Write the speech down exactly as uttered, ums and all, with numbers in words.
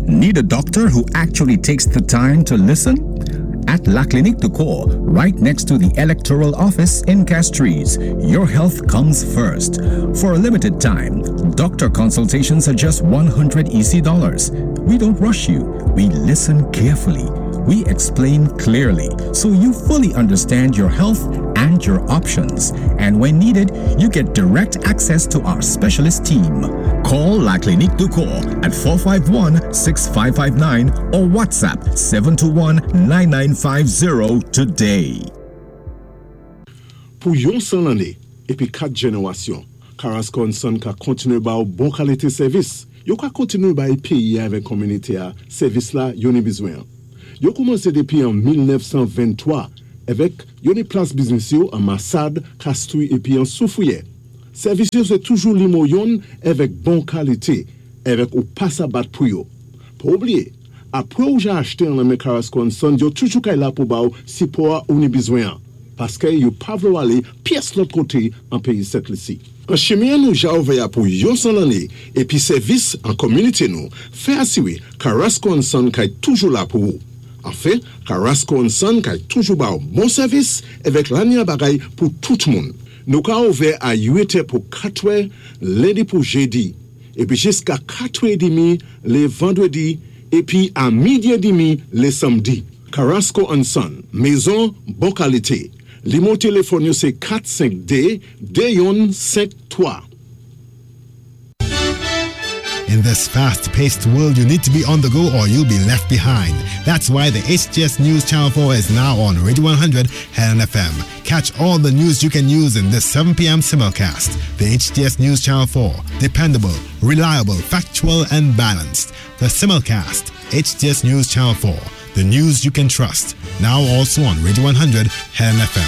Need a doctor who actually takes the time to listen? At La Clinique du Corps, right next to the electoral office in Castries, your health comes first. For a limited time, doctor consultations are just one hundred E C dollars. We don't rush you. We listen carefully. We explain clearly so you fully understand your health and your options. And when needed, you get direct access to our specialist team. Call La Clinique du Corps at four five one, six five five nine or WhatsApp seven two one, nine nine five zero today. Pour yon cent l'année et puis quatre générations, Carrasco and Son ka continue ba bon qualité service. Yo ka continue ba pays avec communauté a service là yon besoin. Yo commencé depuis en dix-neuf cent vingt-trois avec yon place business yo en Massad, Castries et puis en Soufouye. Service c'est toujours limoyon avec bonne qualité, avec ou pas à battre pour yo. Pas oublier, après ou j'ai acheté un ami Carrasco and Son, yo toujours kay là pour ba si pour ou ni besoin. Parce que yo pas vouloir aller pièce l'autre côté en pays cette ici. En chemin nous j'ai ouvert pour yon cent l'année et puis service en communauté nous fait assurer Carrasco and Son kay toujours là pour vous. En fait, Carrasco and Son kay toujours ba bon service avec l'année bagay pour tout le monde. Nous avons ouvert à huit heures pour quatre heures, lundi pour jeudi, et puis jusqu'à quatre heures trente les vendredis, et puis à midi et demi les samedis. Carrasco and Son, maison, bonne qualité. Le numéro téléphone c'est quatre cinq D, D cinq trois. In this fast-paced world, you need to be on the go or you'll be left behind. That's why the H T S News Channel four is now on Radio one hundred Helen F M. Catch all the news you can use in this seven p.m. simulcast. The H T S News Channel four. Dependable, reliable, factual, and balanced. The simulcast. H T S News Channel four. The news you can trust. Now also on Radio one hundred Helen F M.